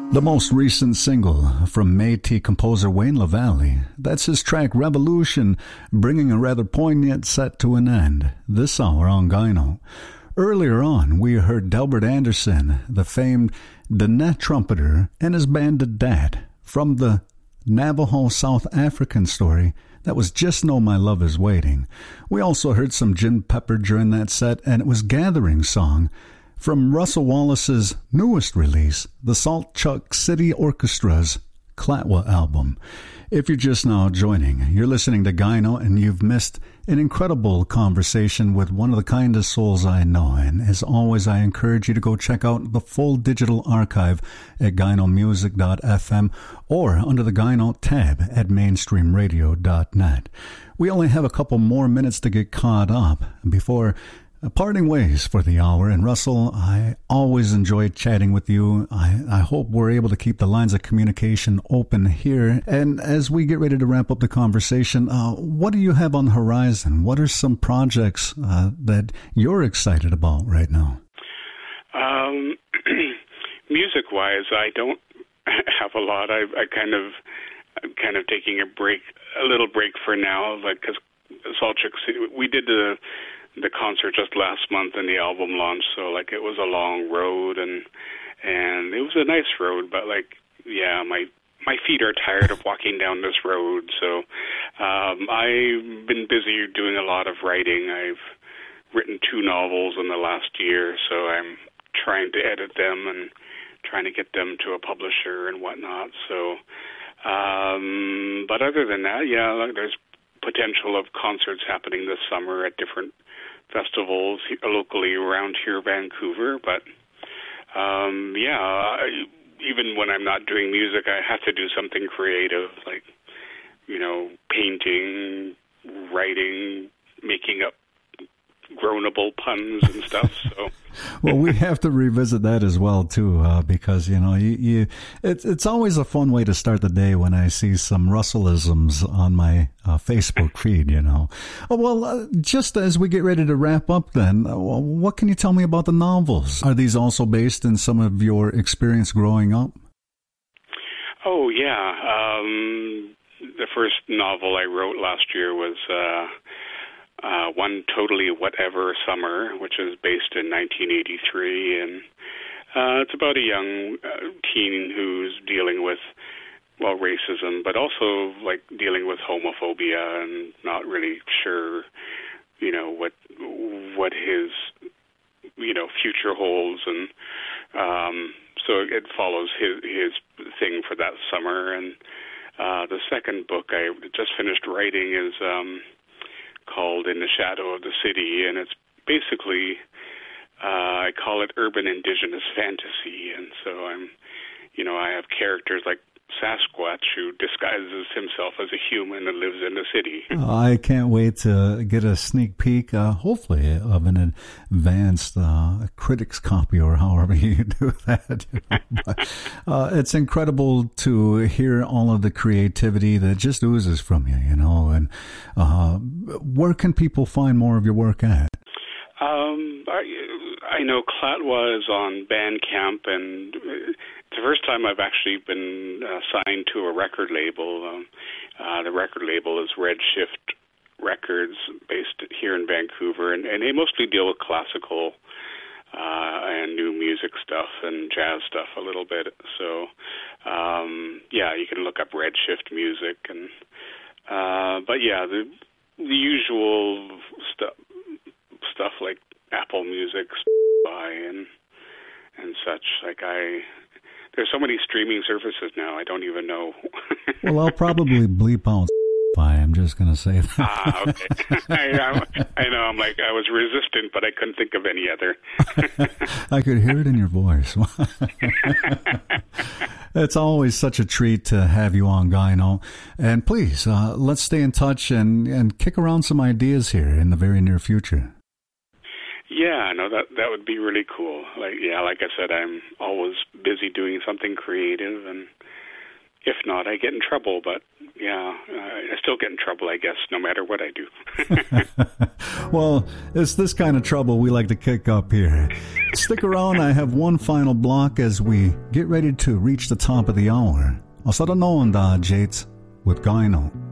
The most recent single from Métis composer Wayne LaValle, that's his track Revolution, bringing a rather poignant set to an end this hour on Gyno. Earlier on, we heard Delbert Anderson, the famed Diné trumpeter, and his band The Dat, from the Navajo South African story that was Just Know My Love Is Waiting. We also heard some Jim Pepper during that set, and it was Gathering Song, from Russell Wallace's newest release, the Saltchuk City Orchestra's Klatwa album. If you're just now joining, you're listening to Gyno, and you've missed an incredible conversation with one of the kindest souls I know. And as always, I encourage you to go check out the full digital archive at gynomusic.fm or under the Gyno tab at mainstreamradio.net. We only have a couple more minutes to get caught up before parting ways for the hour. And Russell, I always enjoyed chatting with you. I hope we're able to keep the lines of communication open here. And as we get ready to wrap up the conversation, what do you have on the horizon? What are some projects that you're excited about right now? Music-wise, I don't have a lot. I'm kind of taking a little break for now, like, because Saltchuk City, we did the concert just last month and the album launch, so like it was a long road and it was a nice road, but like, yeah, my feet are tired of walking down this road. So I've been busy doing a lot of writing. I've written 2 novels in the last year, so I'm trying to edit them and trying to get them to a publisher and whatnot. So but other than that, yeah, like there's potential of concerts happening this summer at different festivals locally around here, Vancouver. But even when I'm not doing music, I have to do something creative, like, painting, writing, making up groanable puns and stuff. So, well, we have to revisit that as well too, because it's always a fun way to start the day when I see some Russellisms on my Facebook feed. Well, just as we get ready to wrap up, then, what can you tell me about the novels? Are these also based in some of your experience growing up? Oh yeah, the first novel I wrote last year was One Totally Whatever Summer, which is based in 1983, and it's about a young teen who's dealing with, racism, but also like dealing with homophobia and not really sure, what his, future holds, and so it follows his thing for that summer. And the second book I just finished writing is called In the Shadow of the City, and it's basically, I call it urban indigenous fantasy. And so I have characters like Sasquatch, who disguises himself as a human and lives in the city. I can't wait to get a sneak peek, hopefully, of an advanced critic's copy, or however you do that. But, it's incredible to hear all of the creativity that just oozes from you, And where can people find more of your work at? I know Klatwa is on Bandcamp, and it's the first time I've actually been signed to a record label. The record label is Redshift Records, based here in Vancouver, and they mostly deal with classical and new music stuff and jazz stuff a little bit. So, you can look up Redshift Music, and but yeah, the usual stuff like Apple Music, Spotify, and such. Like there's so many streaming services now, I don't even know. Well, I'll probably bleep out Spotify. I'm just going to say that. Okay. I know. I'm like, I was resistant, but I couldn't think of any other. I could hear it in your voice. It's always such a treat to have you on, Gyno. And please, let's stay in touch and kick around some ideas here in the very near future. Yeah, no, that would be really cool. Like I said, I'm always busy doing something creative, and If not, I get in trouble, but yeah, I still get in trouble, I guess, no matter what I do. Well, it's this kind of trouble we like to kick up here. Stick around, I have one final block as we get ready to reach the top of the hour. I'll start on Jates with Gyno.